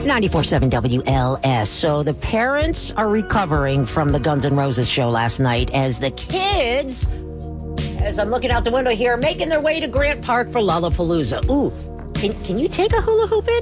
94.7 WLS. So the parents are recovering from the Guns N' Roses show last night as the kids, as I'm looking out the window here, making their way to Grant Park for Lollapalooza. Ooh, can you take a hula hoop in?